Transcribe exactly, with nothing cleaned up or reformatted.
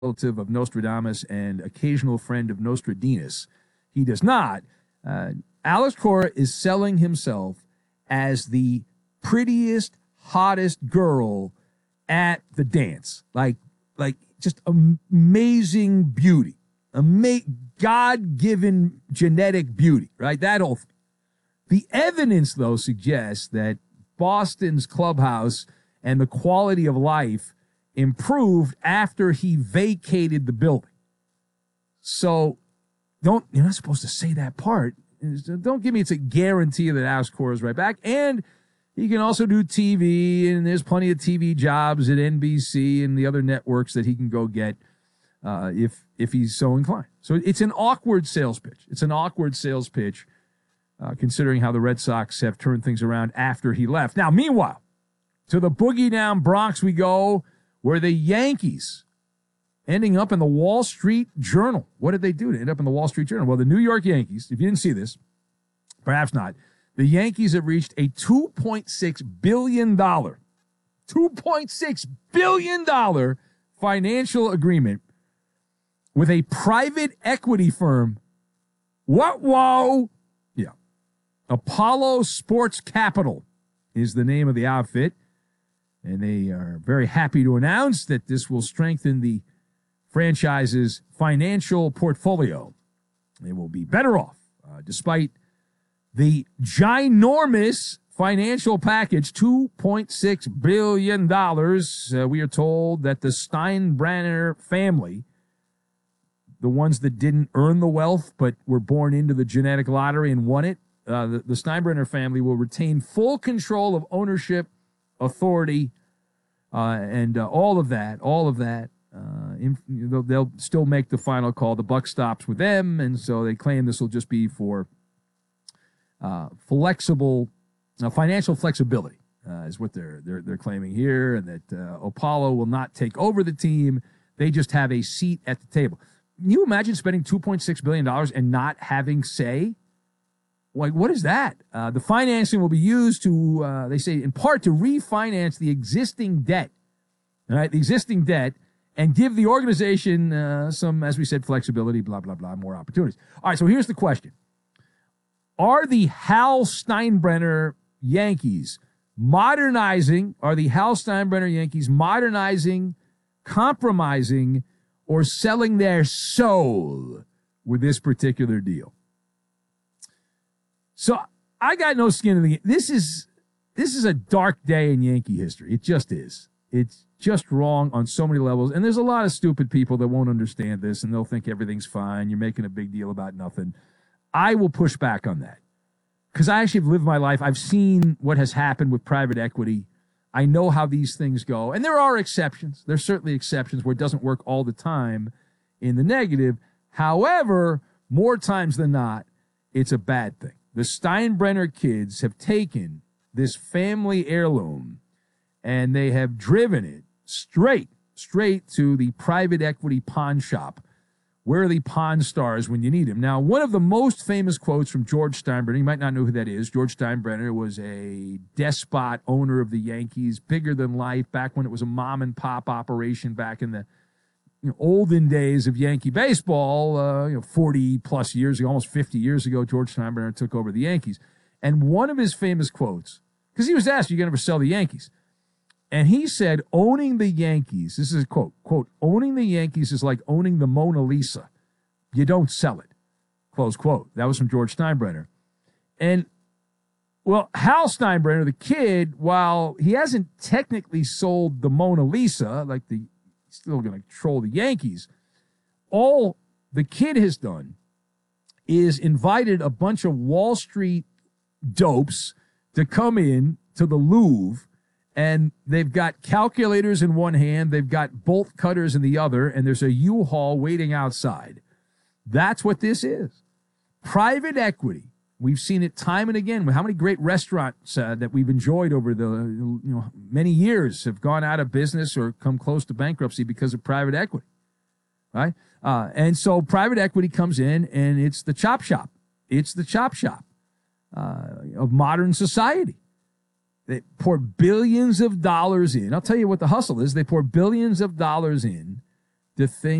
relative of Nostradamus and occasional friend of Nostradamus. He does not. Uh, Alex Cora is selling himself as the prettiest, hottest girl at the dance. Like, like just amazing beauty. Ama- God-given genetic beauty, right? That whole thing. The evidence, though, suggests that Boston's clubhouse and the quality of life improved after he vacated the building. So don't, you're not supposed to say that part. Don't give me it's a guarantee that Alex Cora is right back. And he can also do T V, and there's plenty of T V jobs at N B C and the other networks that he can go get uh, if if he's so inclined. So it's an awkward sales pitch. It's an awkward sales pitch, uh, considering how the Red Sox have turned things around after he left. Now, meanwhile, to the boogie down Bronx we go, where the Yankees ending up in the Wall Street Journal. What did they do to end up in the Wall Street Journal? Well, the New York Yankees, if you didn't see this, perhaps not, the Yankees have reached a two point six billion dollars, two point six billion dollars financial agreement with a private equity firm. What? Whoa. Yeah. Apollo Sports Capital is the name of the outfit. And they are very happy to announce that this will strengthen the franchise's financial portfolio. They will be better off, uh, despite the ginormous financial package, two point six billion dollars. Uh, we are told that the Steinbrenner family, the ones that didn't earn the wealth but were born into the genetic lottery and won it, uh, the, the Steinbrenner family will retain full control of ownership, authority, uh, and uh, all of that, all of that. Uh, in, they'll, they'll still make the final call. The buck stops with them, and so they claim this will just be for uh, flexible, uh, financial flexibility, uh, is what they're they're they're claiming here, and that uh, Apollo will not take over the team. They just have a seat at the table. Can you imagine spending two point six billion dollars and not having say? Like, what is that? Uh, the financing will be used to, uh, they say, in part to refinance the existing debt, all right, the existing debt, and give the organization uh, some, as we said, flexibility, blah, blah, blah, more opportunities. All right, so here's the question. Are the Hal Steinbrenner Yankees modernizing, are the Hal Steinbrenner Yankees modernizing, compromising, or selling their soul with this particular deal? So I got no skin in the game. This is this is a dark day in Yankee history. It just is. It's just wrong on so many levels. And there's a lot of stupid people that won't understand this, and they'll think everything's fine. You're making a big deal about nothing. I will push back on that because I actually have lived my life. I've seen what has happened with private equity. I know how these things go. And there are exceptions. There's certainly exceptions where it doesn't work all the time in the negative. However, more times than not, it's a bad thing. The Steinbrenner kids have taken this family heirloom and they have driven it straight, straight to the private equity pawn shop. Where are the pawn stars when you need them? Now, one of the most famous quotes from George Steinbrenner, you might not know who that is. George Steinbrenner was a despot owner of the Yankees, bigger than life, back when it was a mom and pop operation back in the you know, olden days of Yankee baseball, uh, you know, forty plus years ago, almost fifty years ago, George Steinbrenner took over the Yankees. And one of his famous quotes, because he was asked, "Are you going to ever sell the Yankees?" And he said, owning the Yankees, this is a quote, quote, owning the Yankees is like owning the Mona Lisa. You don't sell it, close quote. That was from George Steinbrenner. And, well, Hal Steinbrenner, the kid, while he hasn't technically sold the Mona Lisa, like the still going to control the Yankees, all the kid has done is invited a bunch of Wall Street dopes to come in to the Louvre, and they've got calculators in one hand, they've got bolt cutters in the other, and there's a U-Haul waiting outside. That's what this is. Private equity. We've seen it time and again. How many great restaurants uh, that we've enjoyed over the you know many years have gone out of business or come close to bankruptcy because of private equity, right? Uh, and so private equity comes in, and it's the chop shop. It's the chop shop uh, of modern society. They pour billions of dollars in. I'll tell you what the hustle is. They pour billions of dollars in the thing